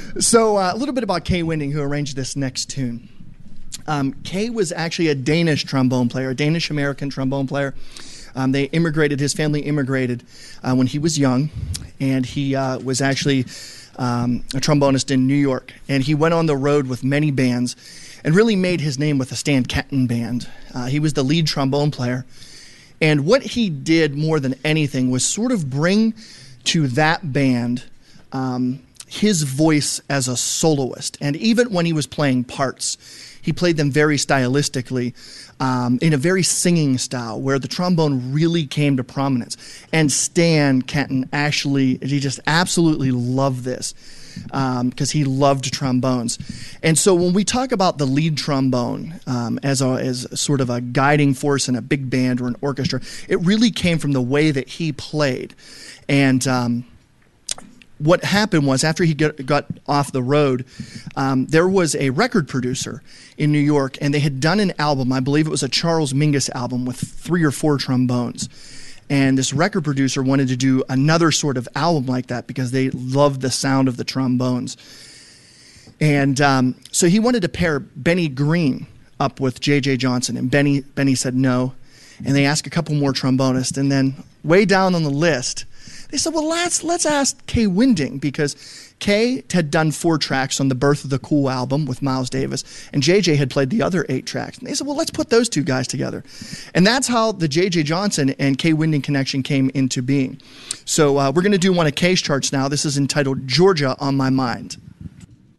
So a little bit about Kay Winding, who arranged this next tune. Kay was actually a Danish trombone player, a Danish-American trombone player. His family immigrated when he was young, and he was actually a trombonist in New York. And he went on the road with many bands and really made his name with the Stan Kenton Band. He was the lead trombone player. And what he did more than anything was sort of bring to that band his voice as a soloist. And even when he was playing parts, he played them very stylistically, in a very singing style, where the trombone really came to prominence. And Stan Kenton he just absolutely loved this, because he loved trombones. And so when we talk about the lead trombone as sort of a guiding force in a big band or an orchestra, it really came from the way that he played. And what happened was, after he got off the road, there was a record producer in New York, and they had done an album. I believe it was a Charles Mingus album with 3 or 4 trombones. And this record producer wanted to do another sort of album like that because they loved the sound of the trombones. And so he wanted to pair Benny Green up with J.J. Johnson, and Benny said no. And they asked a couple more trombonists, and then way down on the list, they said, well, let's ask Kay Winding, because Kay had done 4 tracks on the Birth of the Cool album with Miles Davis, and JJ had played the other 8 tracks. And they said, well, let's put those 2 guys together. And that's how the J.J. Johnson and Kay Winding connection came into being. So we're going to do one of Kay's charts now. This is entitled Georgia on My Mind.